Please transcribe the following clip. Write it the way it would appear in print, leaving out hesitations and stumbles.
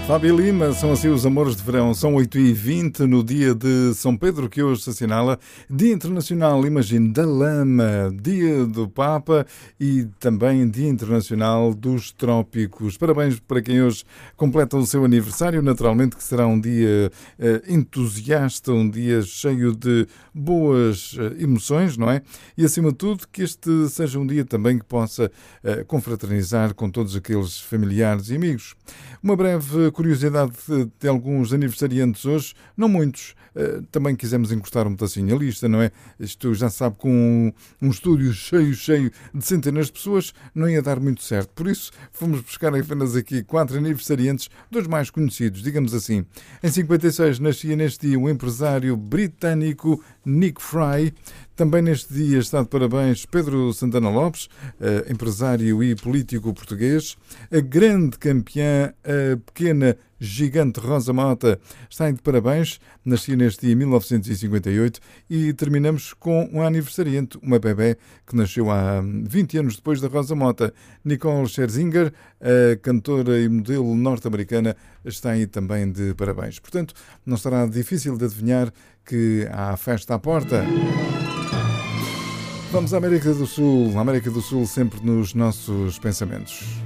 Fábio Lima, são assim os amores de verão. São 8h20 no dia de São Pedro, que hoje se assinala Dia Internacional, imagine, da Lama, Dia do Papa e também Dia Internacional dos Trópicos. Parabéns para quem hoje completa o seu aniversário. Naturalmente que será um dia entusiasta, um dia cheio de boas emoções, não é? E acima de tudo que este seja um dia também que possa confraternizar com todos aqueles familiares e amigos. Uma breve curiosidade de alguns aniversariantes hoje, não muitos, também quisemos encostar um pedacinho a lista, não é? Isto já sabe, com um estúdio cheio de centenas de pessoas, não ia dar muito certo. Por isso, fomos buscar apenas aqui 4 aniversariantes, dos mais conhecidos, digamos assim. Em 56 nascia neste dia o empresário britânico Nick Fry. Também neste dia está de parabéns Pedro Santana Lopes, empresário e político português. A grande campeã, a pequena gigante Rosa Mota, está de parabéns. Nascia neste dia 1958 e terminamos com um aniversariante, uma bebé que nasceu há 20 anos depois da Rosa Mota. Nicole Scherzinger, a cantora e modelo norte-americana, está aí também de parabéns. Portanto, não será difícil de adivinhar que há festa à porta. Vamos à América do Sul sempre nos nossos pensamentos.